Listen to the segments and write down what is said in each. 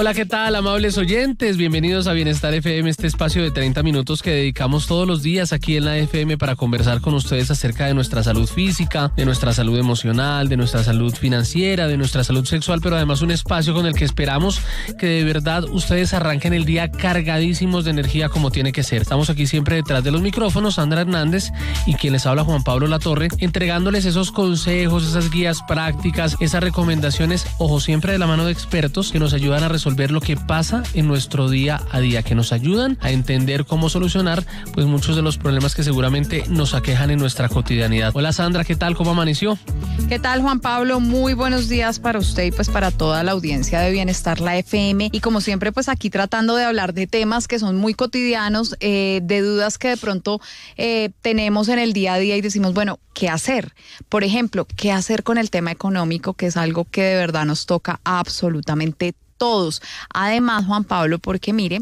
Hola, ¿qué tal, amables oyentes? Bienvenidos a Bienestar FM, este espacio de 30 minutos que dedicamos todos los días aquí en la FM para conversar con ustedes acerca de nuestra salud física, de nuestra salud emocional, de nuestra salud financiera, de nuestra salud sexual, pero además un espacio con el que esperamos que de verdad ustedes arranquen el día cargadísimos de energía como tiene que ser. Estamos aquí siempre detrás de los micrófonos, Sandra Hernández y quien les habla, Juan Pablo Latorre, entregándoles esos consejos, esas guías prácticas, esas recomendaciones, ojo, siempre de la mano de expertos que nos ayudan a resolver lo que pasa en nuestro día a día, que nos ayudan a entender cómo solucionar pues muchos de los problemas que seguramente nos aquejan en nuestra cotidianidad. Hola Sandra, ¿qué tal? ¿Cómo amaneció? ¿Qué tal, Juan Pablo? Muy buenos días para usted y pues para toda la audiencia de Bienestar, la FM. Y como siempre, pues aquí tratando de hablar de temas que son muy cotidianos, de dudas que de pronto tenemos en el día a día y decimos, bueno, ¿qué hacer? Por ejemplo, ¿qué hacer con el tema económico? Que es algo que de verdad nos toca a absolutamente todos. Además, Juan Pablo, porque mire,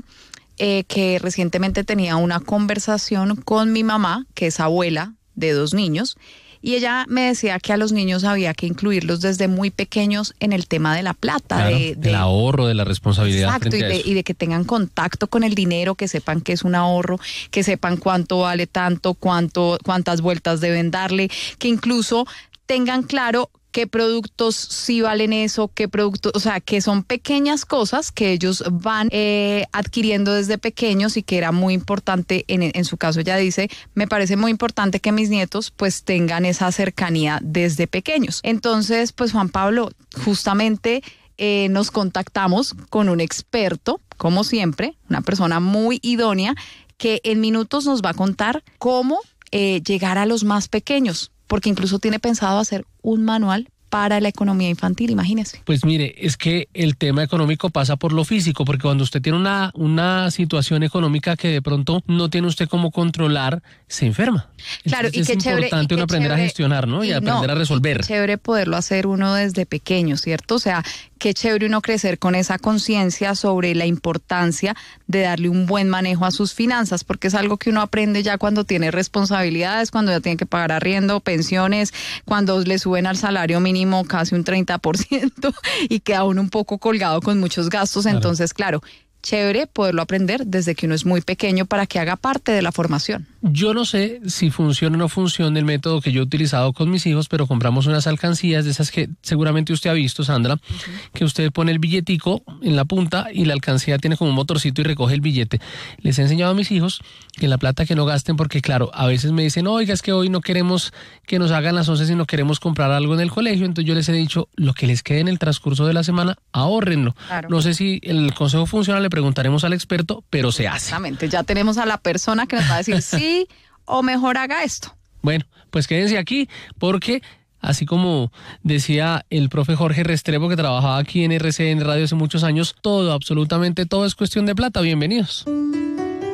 que recientemente tenía una conversación con mi mamá, que es abuela de 2 niños, y ella me decía que a los niños había que incluirlos desde muy pequeños en el tema de la plata. Claro, del ahorro, de la responsabilidad. Exacto, y de que tengan contacto con el dinero, que sepan que es un ahorro, que sepan cuánto vale tanto, cuántas vueltas deben darle, que incluso tengan claro qué productos sí valen eso, qué productos, o sea, que son pequeñas cosas que ellos van adquiriendo desde pequeños y que era muy importante, en su caso ella dice, me parece muy importante que mis nietos pues tengan esa cercanía desde pequeños. Entonces, pues Juan Pablo, justamente nos contactamos con un experto, como siempre, una persona muy idónea, que en minutos nos va a contar cómo llegar a los más pequeños, porque incluso tiene pensado hacer un manual para la economía infantil, imagínese. Pues mire, es que el tema económico pasa por lo físico, porque cuando usted tiene una situación económica que de pronto no tiene usted cómo controlar, se enferma. Claro, entonces, y es importante uno aprender a gestionar, ¿no? Y aprender a resolver. Qué chévere poderlo hacer uno desde pequeño, ¿cierto? O sea, qué chévere uno crecer con esa conciencia sobre la importancia de darle un buen manejo a sus finanzas, porque es algo que uno aprende ya cuando tiene responsabilidades, cuando ya tiene que pagar arriendo, pensiones, cuando le suben al salario mínimo casi un 30% y queda uno un poco colgado con muchos gastos. Claro. Entonces, claro, chévere poderlo aprender desde que uno es muy pequeño para que haga parte de la formación. Yo no sé si funciona o no funciona el método que yo he utilizado con mis hijos, pero compramos unas alcancías de esas que seguramente usted ha visto, Sandra, que usted pone el billetico en la punta y la alcancía tiene como un motorcito y recoge el billete. Les he enseñado a mis hijos que la plata que no gasten, porque claro, a veces me dicen, oiga, es que hoy no queremos que nos hagan las 11, sino queremos comprar algo en el colegio. Entonces yo les he dicho, lo que les quede en el transcurso de la semana, ahórrenlo. Claro. No sé si el consejo funciona, le preguntaremos al experto, pero se hace. Exactamente, ya tenemos a la persona que nos va a decir sí o mejor haga esto. Bueno, pues quédense aquí porque así como decía el profe Jorge Restrepo, que trabajaba aquí en RCN Radio hace muchos años, todo, absolutamente todo es cuestión de plata. Bienvenidos.